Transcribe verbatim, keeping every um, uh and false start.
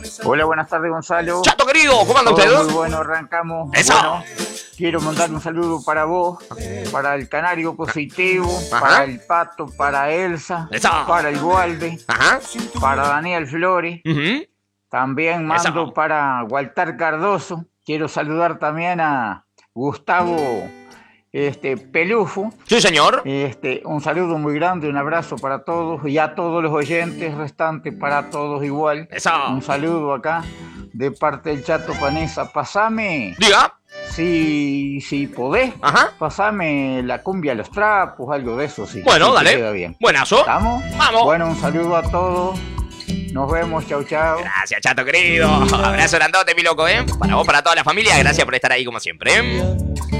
Hola, buenas tardes, Gonzalo. Chato querido, ¿cómo anda Todo usted? muy bueno, arrancamos. ¡Eso! Bueno, quiero mandar un saludo para vos, para el Canario Positivo, Ajá. para el Pato, para Elsa, ¡Eso! para el Gualde, Ajá. para Daniel Flores. Ujú. También mando Eso. para Walter Cardoso. Quiero saludar también a Gustavo este, Pelufo. Sí, señor. Este, un saludo muy grande, un abrazo para todos y a todos los oyentes restantes, para todos igual. Eso. Un saludo acá de parte del Chato Panesa. Pasame, Diga. si, si podés, Ajá. pasame la cumbia a los trapos, algo de eso, sí. Bueno, sí, te dale. queda bien. Buenazo. ¿Estamos? Vamos. Bueno, un saludo a todos. Nos vemos, chau, chau. Gracias, Chato querido. Abrazo grandote, mi loco, ¿eh? Para vos, para toda la familia, gracias por estar ahí como siempre, ¿eh?